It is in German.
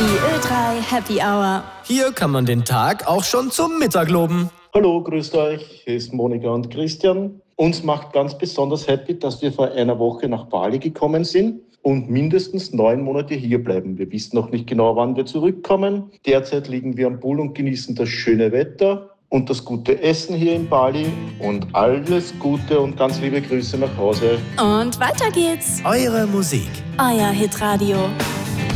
Die Ö3 Happy Hour. Hier kann man den Tag auch schon zum Mittag loben. Hallo, grüßt euch, hier ist Monika und Christian. Uns macht ganz besonders happy, dass wir vor einer Woche nach Bali gekommen sind und mindestens 9 Monate hier bleiben. Wir wissen noch nicht genau, wann wir zurückkommen. Derzeit liegen wir am Pool und genießen das schöne Wetter und das gute Essen hier in Bali. Und alles Gute und ganz liebe Grüße nach Hause. Und weiter geht's. Eure Musik. Euer Hitradio.